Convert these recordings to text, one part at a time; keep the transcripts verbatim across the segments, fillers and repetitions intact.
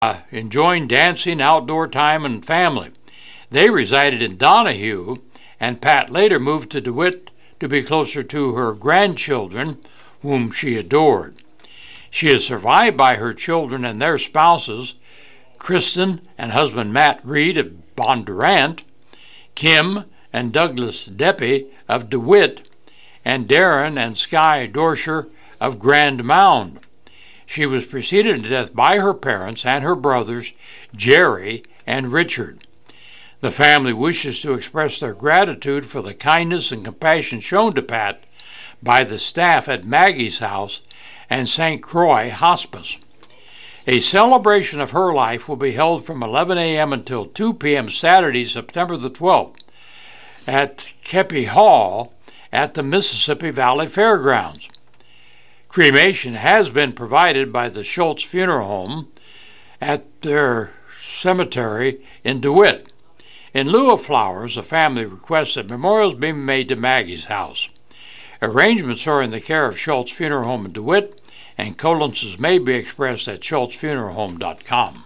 uh, enjoying dancing, outdoor time, and family. They resided in Donahue, and Pat later moved to DeWitt to be closer to her grandchildren, whom she adored. She is survived by her children and their spouses, Kristen and husband Matt Reed of Bondurant, Kim and Douglas Deppie of DeWitt, and Darren and Sky Dorsher of Grand Mound. She was preceded to death by her parents and her brothers, Jerry and Richard. The family wishes to express their gratitude for the kindness and compassion shown to Pat by the staff at Maggie's House and Saint Croix Hospice. A celebration of her life will be held from eleven a.m. until two p.m. Saturday, September the twelfth, at Keppie Hall at the Mississippi Valley Fairgrounds. Cremation has been provided by the Schultz Funeral Home at their cemetery in DeWitt. In lieu of flowers, the family requests that memorials be made to Maggie's house. Arrangements are in the care of Schultz Funeral Home in DeWitt, and condolences may be expressed at schultz funeral home dot com.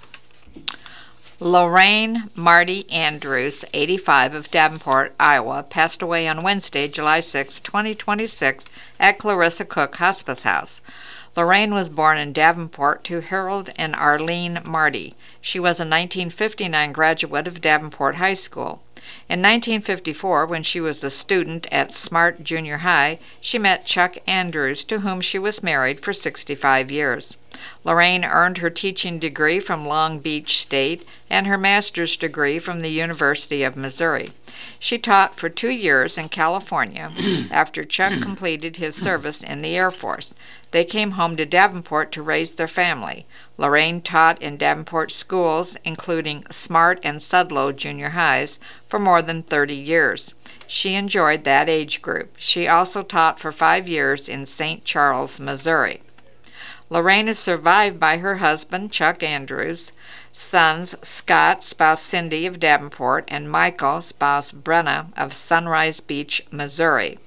Lorraine Marty Andrews, eighty-five, of Davenport, Iowa, passed away on Wednesday, July sixth, twenty twenty-six, at Clarissa Cook Hospice House. Lorraine was born in Davenport to Harold and Arlene Marty. She was a nineteen fifty-nine graduate of Davenport High School. In nineteen fifty-four, when she was a student at Smart Junior High, she met Chuck Andrews, to whom she was married for sixty-five years. Lorraine earned her teaching degree from Long Beach State and her master's degree from the University of Missouri. She taught for two years in California after Chuck completed his service in the Air Force. They came home to Davenport to raise their family. Lorraine taught in Davenport schools, including Smart and Sudlow Junior Highs, for more than thirty years. She enjoyed that age group. She also taught for five years in Saint Charles, Missouri. Lorraine is survived by her husband, Chuck Andrews, sons Scott, spouse Cindy of Davenport, and Michael, spouse Brenna of Sunrise Beach, Missouri.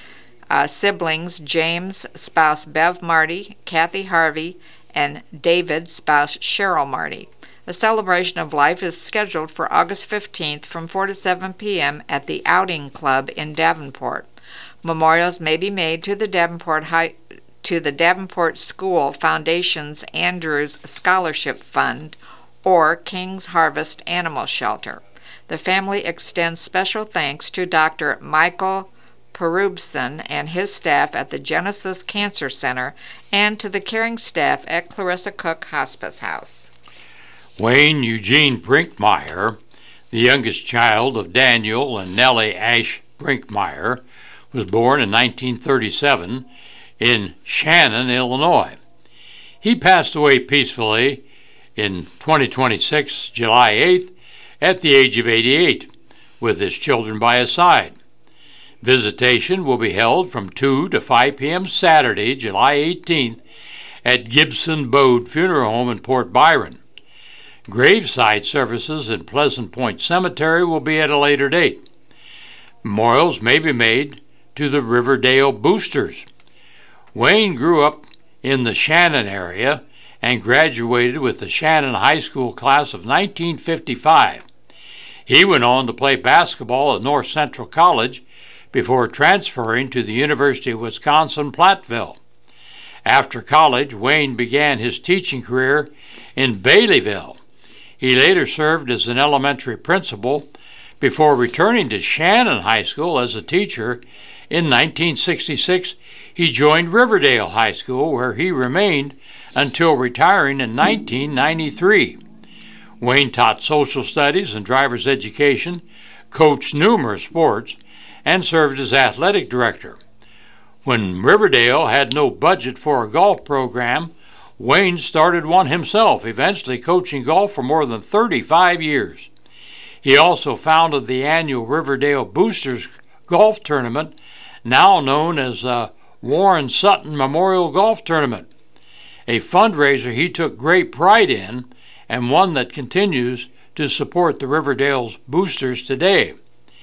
Uh, siblings James, spouse Bev Marty, Kathy Harvey, and David, spouse Cheryl Marty. A celebration of life is scheduled for August fifteenth from four to seven p.m. at the Outing Club in Davenport. Memorials may be made to the Davenport High to the Davenport School Foundation's Andrews Scholarship Fund or King's Harvest Animal Shelter. The family extends special thanks to Doctor Michael Perubson and his staff at the Genesis Cancer Center and to the caring staff at Clarissa Cook Hospice House. Wayne Eugene Brinkmeyer, the youngest child of Daniel and Nellie Ash Brinkmeyer, was born in nineteen thirty-seven in Shannon, Illinois. He passed away peacefully in twenty twenty-six, July eighth, at the age of eighty-eight, with his children by his side. Visitation will be held from two to five p.m. Saturday, July eighteenth, at Gibson Bode Funeral Home in Port Byron. Graveside services in Pleasant Point Cemetery will be at a later date. Memorials may be made to the Riverdale Boosters. Wayne grew up in the Shannon area and graduated with the Shannon High School class of nineteen fifty-five. He went on to play basketball at North Central College before transferring to the University of Wisconsin-Platteville. After college, Wayne began his teaching career in Baileyville. He later served as an elementary principal before returning to Shannon High School as a teacher. In nineteen sixty-six, he joined Riverdale High School, where he remained until retiring in nineteen ninety-three. Wayne taught social studies and driver's education, coached numerous sports, and served as athletic director. When Riverdale had no budget for a golf program, Wayne started one himself, eventually coaching golf for more than thirty-five years. He also founded the annual Riverdale Boosters Golf Tournament, now known as the Warren Sutton Memorial Golf Tournament, a fundraiser he took great pride in and one that continues to support the Riverdale's boosters today.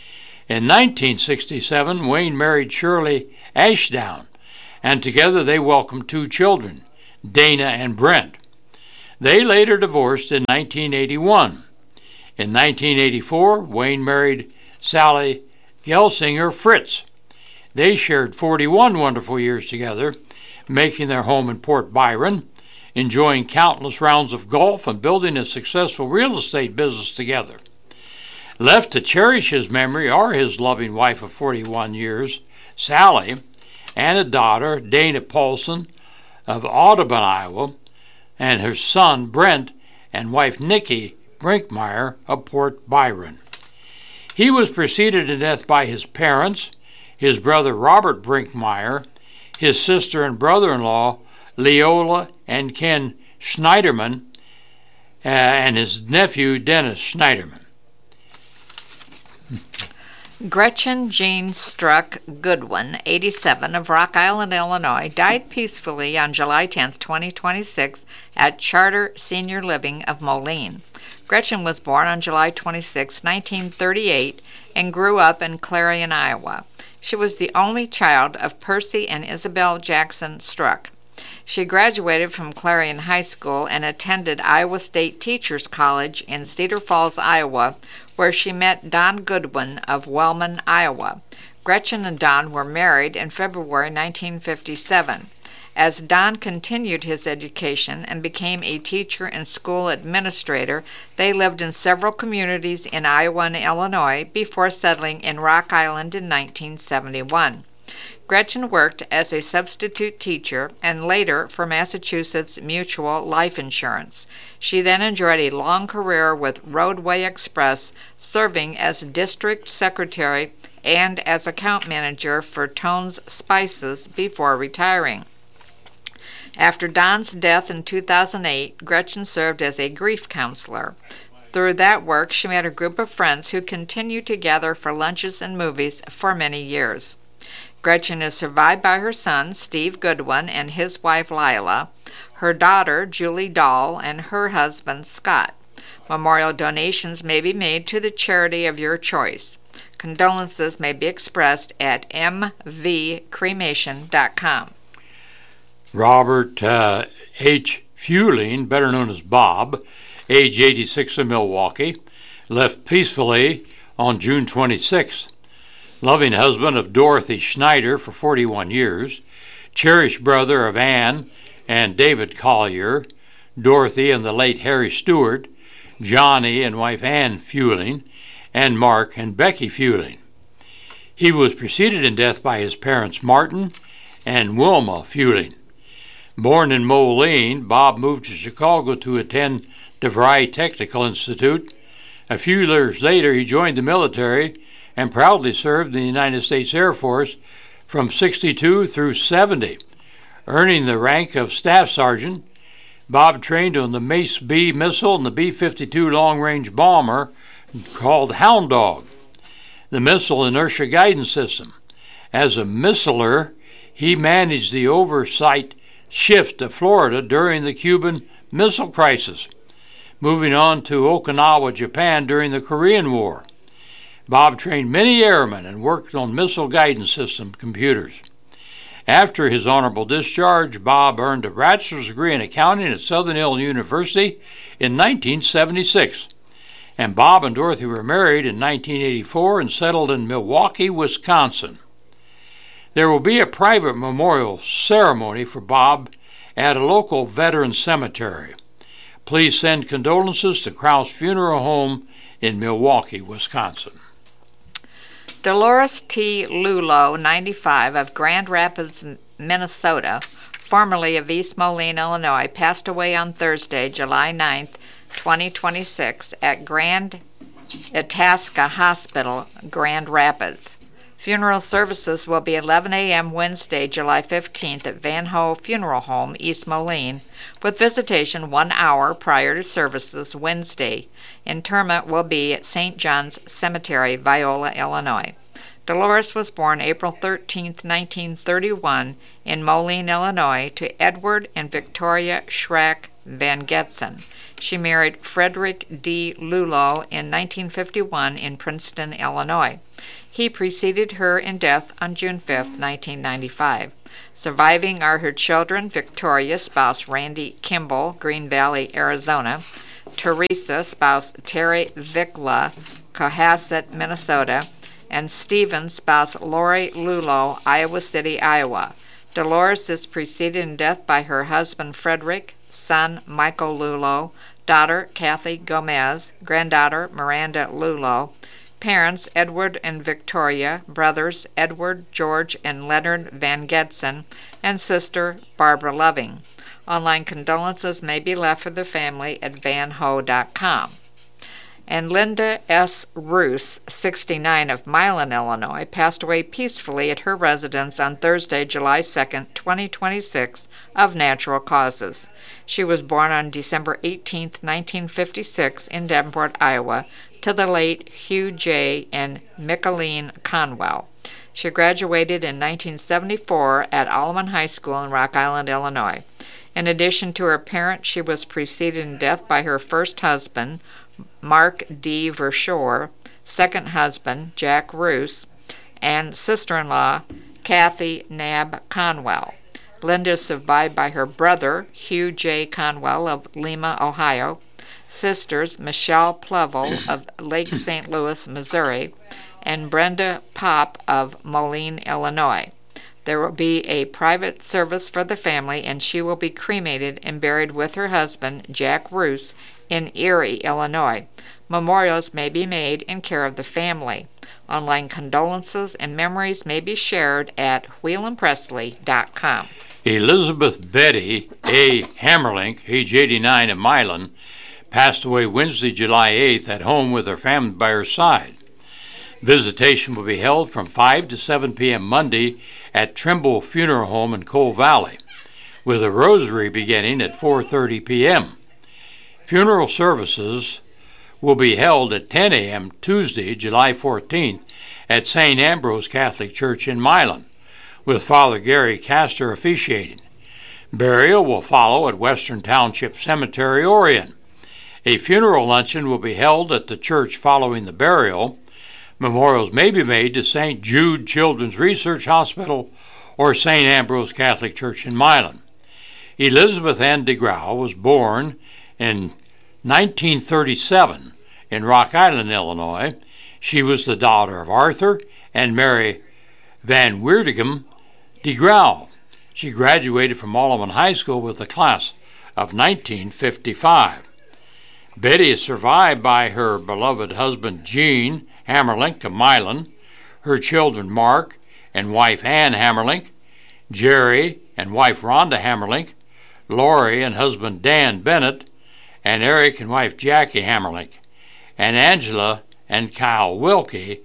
In nineteen sixty-seven, Wayne married Shirley Ashdown, and together they welcomed two children, Dana and Brent. They later divorced in nineteen eighty-one. In nineteen eighty-four, Wayne married Sally Gelsinger Fritz. They shared forty-one wonderful years together, making their home in Port Byron, enjoying countless rounds of golf, and building a successful real estate business together. Left to cherish his memory are his loving wife of forty-one years, Sally, and a daughter, Dana Paulson, of Audubon, Iowa, and her son, Brent, and wife, Nikki Brinkmeyer, of Port Byron. He was preceded to death by his parents, his brother, Robert Brinkmeyer, his sister and brother-in-law, Leola and Ken Schneiderman, uh, and his nephew, Dennis Schneiderman. Gretchen Jean Struck Goodwin, eighty-seven, of Rock Island, Illinois, died peacefully on July tenth, twenty twenty-six, at Charter Senior Living of Moline. Gretchen was born on July twenty-sixth, nineteen thirty-eight, and grew up in Clarion, Iowa. She was the only child of Percy and Isabel Jackson Struck. She graduated from Clarion High School and attended Iowa State Teachers College in Cedar Falls, Iowa, where she met Don Goodwin of Wellman, Iowa. Gretchen and Don were married in February nineteen fifty-seven. As Don continued his education and became a teacher and school administrator, they lived in several communities in Iowa and Illinois before settling in Rock Island in nineteen seventy-one. Gretchen worked as a substitute teacher and later for Massachusetts Mutual Life Insurance. She then enjoyed a long career with Roadway Express, serving as district secretary and as account manager for Tone's Spices before retiring. After Don's death in two thousand eight, Gretchen served as a grief counselor. Through that work, she met a group of friends who continued to gather for lunches and movies for many years. Gretchen is survived by her son, Steve Goodwin, and his wife, Lila, her daughter, Julie Dahl, and her husband, Scott. Memorial donations may be made to the charity of your choice. Condolences may be expressed at m v cremation dot com. Robert uh, H. Fueling, better known as Bob, age eighty-six, of Milwaukee, left peacefully on June twenty-sixth. Loving husband of Dorothy Schneider for forty-one years, cherished brother of Anne and David Collier, Dorothy and the late Harry Stewart, Johnny and wife Ann Fueling, and Mark and Becky Fueling. He was preceded in death by his parents Martin and Wilma Fueling. Born in Moline, Bob moved to Chicago to attend DeVry Technical Institute. A few years later, he joined the military and proudly served in the United States Air Force from sixty-two through seventy. Earning the rank of Staff Sergeant, Bob trained on the Mace B missile and the B fifty-two long-range bomber called Hound Dog, the missile inertia guidance system. As a missiler, he managed the oversight shift to Florida during the Cuban Missile Crisis, moving on to Okinawa, Japan during the Korean War. Bob trained many airmen and worked on missile guidance system computers. After his honorable discharge, Bob earned a bachelor's degree in accounting at Southern Illinois University in nineteen seventy-six. And Bob and Dorothy were married in nineteen eighty-four and settled in Milwaukee, Wisconsin. There will be a private memorial ceremony for Bob at a local veteran cemetery. Please send condolences to Kraus Funeral Home in Milwaukee, Wisconsin. Dolores T. Lulo, ninety-five, of Grand Rapids, Minnesota, formerly of East Moline, Illinois, passed away on Thursday, July ninth, twenty twenty-six, at Grand Itasca Hospital, Grand Rapids. Funeral services will be eleven a.m. Wednesday, July fifteenth at Van Ho Funeral Home, East Moline, with visitation one hour prior to services Wednesday. Interment will be at Saint John's Cemetery, Viola, Illinois. Dolores was born April thirteenth, nineteen thirty-one, in Moline, Illinois, to Edward and Victoria Schrack Van Getzen. She married Frederick D. Lulo in nineteen fifty-one in Princeton, Illinois. He preceded her in death on June fifth, nineteen ninety-five. Surviving are her children, Victoria, spouse Randy Kimball, Green Valley, Arizona; Teresa, spouse Terry Vikla, Cohasset, Minnesota; and Stephen, spouse Lori Lulo, Iowa City, Iowa. Dolores is preceded in death by her husband Frederick, son Michael Lulo, daughter Kathy Gomez, granddaughter Miranda Lulo, parents Edward and Victoria, brothers Edward, George, and Leonard Van Gedsen, and sister Barbara Loving. Online condolences may be left for the family at van ho dot com. And Linda S. Roos, sixty-nine, of Milan, Illinois, passed away peacefully at her residence on Thursday, July second, twenty twenty-six, of natural causes. She was born on December eighteenth, nineteen fifty-six, in Davenport, Iowa, to the late Hugh J. and Micheline Conwell. She graduated in nineteen seventy-four at Alleman High School in Rock Island, Illinois. In addition to her parents, she was preceded in death by her first husband, Mark D. Verschoor, second husband, Jack Roos, and sister-in-law, Kathy Nab Conwell. Linda is survived by her brother, Hugh J. Conwell of Lima, Ohio, sisters Michelle Plevel of Lake Saint Louis, Missouri, and Brenda Pop of Moline, Illinois. There will be a private service for the family, and she will be cremated and buried with her husband, Jack Roos, in Erie, Illinois. Memorials may be made in care of the family. Online condolences and memories may be shared at wheel and presley dot com. Elizabeth Betty A. Hammerlink, age eighty-nine, of Milan, passed away Wednesday, July eighth, at home with her family by her side. Visitation will be held from five to seven p.m. Monday at Trimble Funeral Home in Coal Valley, with a rosary beginning at four thirty p.m. Funeral services will be held at ten a.m. Tuesday, July fourteenth, at Saint Ambrose Catholic Church in Milan, with Father Gary Castor officiating. Burial will follow at Western Township Cemetery, Orion. A funeral luncheon will be held at the church following the burial. Memorials may be made to Saint Jude Children's Research Hospital or Saint Ambrose Catholic Church in Milan. Elizabeth Ann DeGrau was born in nineteen thirty-seven in Rock Island, Illinois. She was the daughter of Arthur and Mary Van Weerdegem DeGrau. She graduated from Alleman High School with the class of nineteen fifty-five. Betty is survived by her beloved husband Gene Hammerlink of Milan, her children Mark and wife Ann Hammerlink, Jerry and wife Rhonda Hammerlink, Lori and husband Dan Bennett, and Eric and wife Jackie Hammerlink, and Angela and Kyle Wilkie.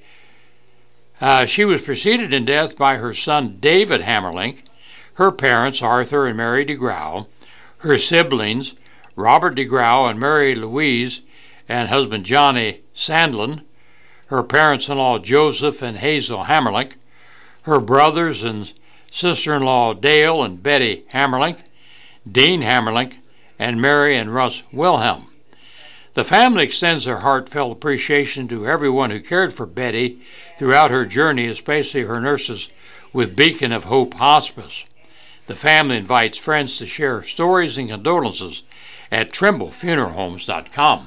Uh, she was preceded in death by her son David Hammerlink, her parents Arthur and Mary DeGrau, her siblings Robert DeGrau and Mary Louise and husband Johnny Sandlin, her parents-in-law Joseph and Hazel Hammerlink, her brothers and sister-in-law Dale and Betty Hammerlink, Dean Hammerlink, and Mary and Russ Wilhelm. The family extends their heartfelt appreciation to everyone who cared for Betty throughout her journey, especially her nurses with Beacon of Hope Hospice. The family invites friends to share stories and condolences at trimble funeral homes dot com.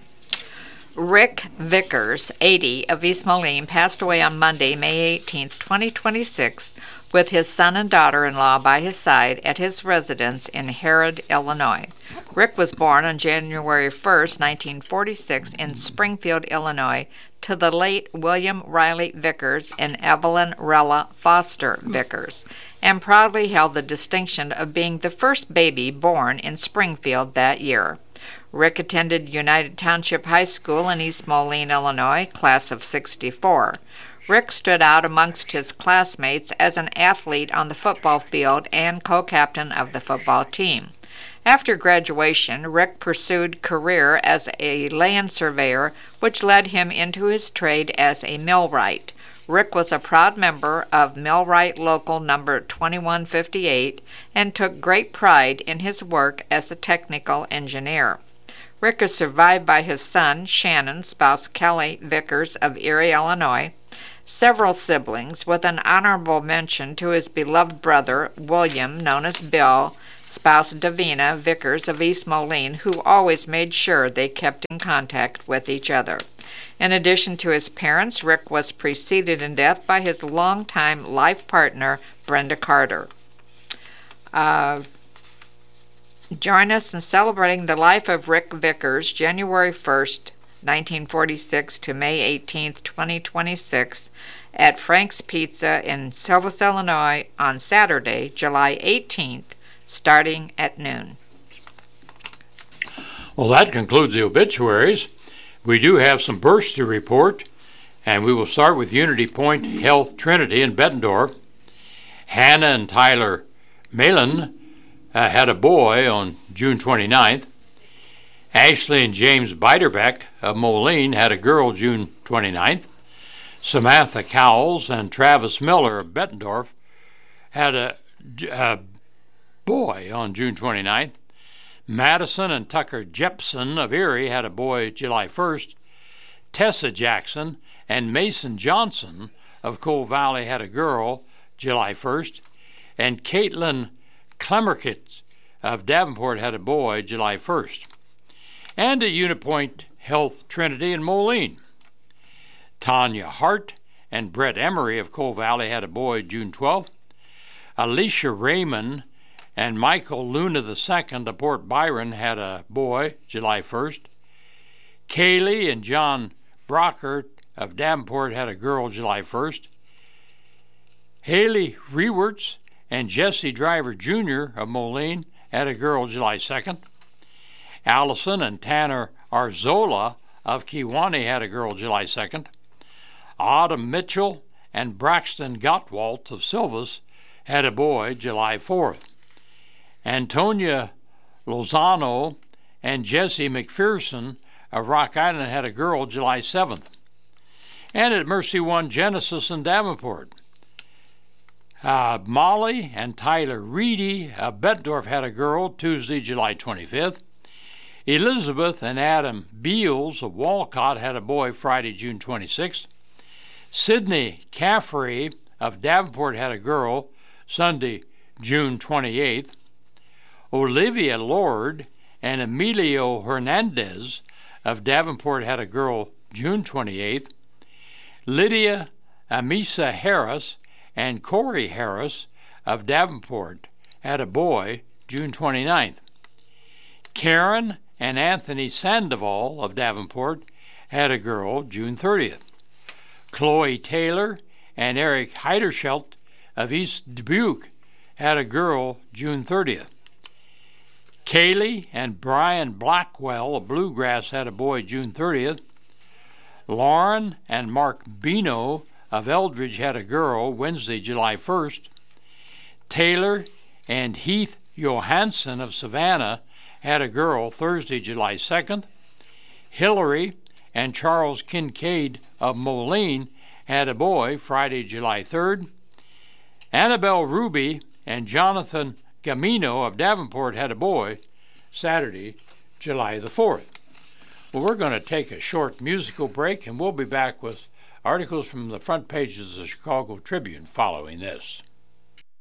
Rick Vickers, eighty, of East Moline, passed away on Monday, May eighteenth, twenty twenty-six, with his son and daughter-in-law by his side at his residence in Harrod, Illinois. Rick was born on January first, nineteen forty-six, in Springfield, Illinois, to the late William Riley Vickers and Evelyn Rella Foster Vickers, and proudly held the distinction of being the first baby born in Springfield that year. Rick attended United Township High School in East Moline, Illinois, class of sixty-four. Rick stood out amongst his classmates as an athlete on the football field and co-captain of the football team. After graduation, Rick pursued career as a land surveyor, which led him into his trade as a millwright. Rick was a proud member of Millwright Local Number twenty-one fifty-eight and took great pride in his work as a technical engineer. Rick is survived by his son, Shannon, spouse Kelly Vickers of Erie, Illinois, several siblings, with an honorable mention to his beloved brother, William, known as Bill, spouse Davina Vickers of East Moline, who always made sure they kept in contact with each other. In addition to his parents, Rick was preceded in death by his longtime life partner, Brenda Carter. Uh, join us in celebrating the life of Rick Vickers, January first, nineteen forty-six to May eighteenth, twenty twenty-six, at Frank's Pizza in Silvis, Illinois, on Saturday, July eighteenth, starting at noon. Well, that concludes the obituaries. We do have some births to report, and we will start with Unity Point Health Trinity in Bettendorf. Hannah and Tyler Malin uh, had a boy on June twenty-ninth. Ashley and James Biderbeck of Moline had a girl June twenty-ninth. Samantha Cowles and Travis Miller of Bettendorf had a, a boy on June twenty-ninth. Madison and Tucker Jepson of Erie had a boy July first. Tessa Jackson and Mason Johnson of Coal Valley had a girl July first. And Caitlin Clemerkitz of Davenport had a boy July first. And at Unipoint Health Trinity in Moline, Tanya Hart and Brett Emery of Coal Valley had a boy June twelfth. Alicia Raymond and Michael Luna the second of Port Byron had a boy July first. Kaylee and John Brockert of Davenport had a girl July first. Haley Rewerts and Jesse Driver Junior of Moline had a girl July second. Allison and Tanner Arzola of Kewanee had a girl July second. Autumn Mitchell and Braxton Gottwalt of Silvis had a boy July fourth. Antonia Lozano and Jesse McPherson of Rock Island had a girl July seventh. And at Mercy One Genesis in Davenport, uh, Molly and Tyler Reedy of Bettendorf had a girl Tuesday, July twenty-fifth. Elizabeth and Adam Beals of Walcott had a boy Friday, June twenty-sixth. Sidney Caffrey of Davenport had a girl Sunday, June twenty-eighth. Olivia Lord and Emilio Hernandez of Davenport had a girl June twenty-eighth. Lydia Amisa Harris and Corey Harris of Davenport had a boy June twenty-ninth. Karen and Anthony Sandoval of Davenport had a girl June thirtieth. Chloe Taylor and Eric Heiderschelt of East Dubuque had a girl June thirtieth. Kaylee and Brian Blackwell of Bluegrass had a boy June thirtieth. Lauren and Mark Bino of Eldridge had a girl Wednesday, July first. Taylor and Heath Johansson of Savannah had a girl Thursday, July second. Hillary and Charles Kincaid of Moline had a boy Friday, July third. Annabelle Ruby and Jonathan Gamino of Davenport had a boy Saturday, July the fourth. Well, we're going to take a short musical break, and we'll be back with articles from the front pages of the Chicago Tribune following this.